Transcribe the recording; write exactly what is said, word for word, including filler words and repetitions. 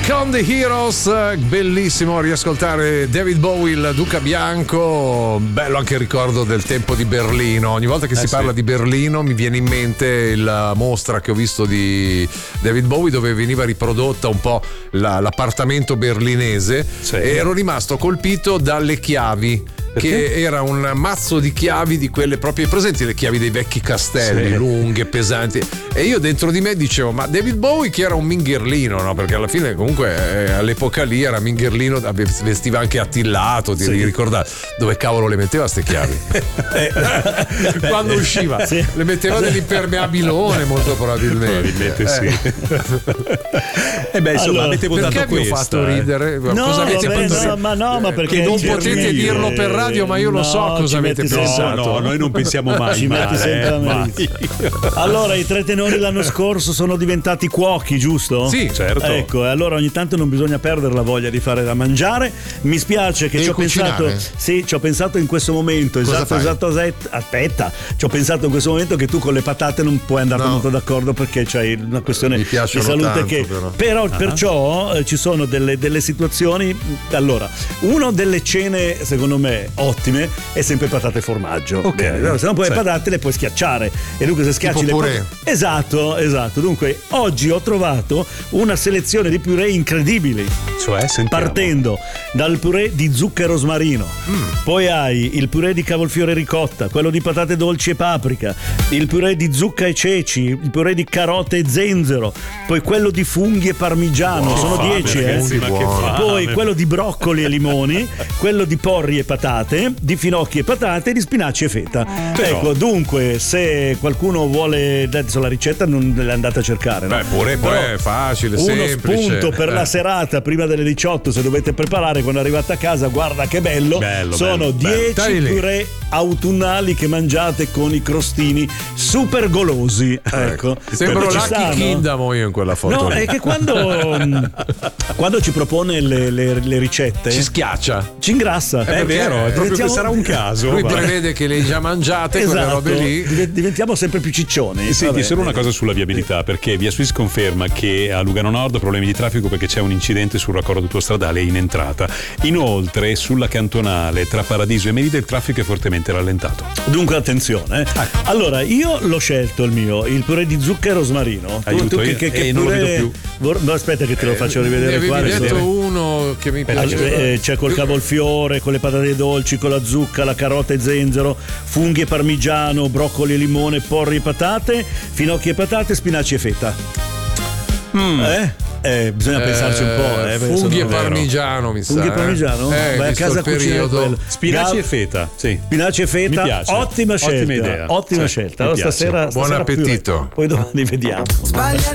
Con the Heroes, bellissimo riascoltare David Bowie, il Duca Bianco, bello anche il ricordo del tempo di Berlino. Ogni volta che eh si sì. parla di Berlino mi viene in mente la mostra che ho visto di David Bowie dove veniva riprodotta un po' la, l'appartamento berlinese sì. e ero rimasto colpito dalle chiavi. Perché? Che era un mazzo di chiavi di quelle proprio presenti, le chiavi dei vecchi castelli, sì. lunghe, pesanti. E io dentro di me dicevo, ma David Bowie che era un mingherlino, no? Perché alla fine comunque eh, all'epoca lì era mingherlino, vestiva anche attillato, ti sì. ricordate? Dove cavolo le metteva ste chiavi? Quando usciva? Sì. Le metteva nell'impermeabilone molto probabilmente. Probabilmente eh. sì. E beh, insomma, allora, avete votato perché questa? Perché vi ho fatto ridere? No, cosa avete vabbè, pensato? No, ma no, ma perché non potete dirlo per radio, ma io lo no, so cosa avete pensato. No, no, noi non pensiamo mai. Ci metti sempre la mai. Allora, i tre tenori l'anno scorso sono diventati cuochi, giusto? Sì, certo. Ecco, e allora ogni tanto non bisogna perdere la voglia di fare da mangiare. Mi spiace che Devi ci ho cucinare. pensato. Sì, ci ho pensato in questo momento. Cosa esatto, fai? esatto. Aspetta, ci ho pensato in questo momento che tu con le patate non puoi andare No. molto d'accordo perché c'hai una questione Mi di piacciono salute tanto, che. però. Però Ah. perciò eh, ci sono delle, delle situazioni. Allora, una delle cene, secondo me, ottime è sempre patate e formaggio. Ok. Bene, però se non puoi Sì. le patate le puoi schiacciare e dunque se schiacci Tipo le purè. patate. Esatto, esatto. Dunque oggi ho trovato una selezione di purè incredibili. Cioè, sentiamo. Partendo dal purè di zucca e rosmarino, Mm. poi hai il purè di cavolfiore e ricotta, quello di patate dolci e paprika, il purè di zucca e ceci, il purè di carote e zenzero, poi quello di funghi e parmigiano, Oh, sono fame, dieci, ragazzi, eh. ma che Buono. fame. Poi quello di broccoli e limoni, quello di porri e patate, di finocchi e patate, di spinaci e feta. Però- Ecco, dunque, se qualcuno vuole adesso la ricetta non le andate a cercare, no? Beh, pure poi Però è facile, uno semplice. spunto per Eh. la serata prima delle diciotto, se dovete preparare quando arrivate a casa, guarda che bello, Bello, sono bello, Dai dieci lì. purè autunnali che mangiate con i crostini super golosi, ecco. Sembro Perché ci Lucky stanno? Kingdom io in quella foto. No, lì. è che quando, quando ci propone le, le- le ricette ci schiaccia. ci ingrassa. È vero, è proprio Diventiamo- che sarà un caso. Lui va. prevede che le hai già mangiate quelle Esatto, robe lì. div- diventiamo sempre più ciccioni. Senti, Vabbè. solo una cosa sulla viabilità, perché Via Swiss conferma che a Lugano Nord problemi di traffico perché c'è un incidente sul raccordo autostradale in entrata. Inoltre, sulla cantonale tra Paradiso e Merida il traffico è fortemente rallentato. Dunque attenzione, eh. Allora io l'ho scelto il mio, il purè di zucca e rosmarino. Aiuto, io- eh, non lo vedo più. Vor- no, aspetta che te lo faccio Ne rivedere avevi qua. detto adesso. uno che mi Allora, piace. eh, c'è col cavolfiore, con le patate dolci, con la zucca, la carota e zenzero, funghi e parmigiano, broccoli e limone, porri e patate, finocchi e patate, spinaci e feta. Mm. Eh? Eh, bisogna pensarci un po', eh, perché funghi e sono- parmigiano, mi sa. Funghi e parmigiano? Eh, Vai a visto casa il a cucinare periodo. quello. Spinaci Gal- e feta, sì. Spinaci e feta, Mi piace. ottima scelta. Ottima idea. Ottima Sì, scelta. mi Allora, piace. stasera, Buon stasera appetito. pure. Poi domani vediamo. Sbagliare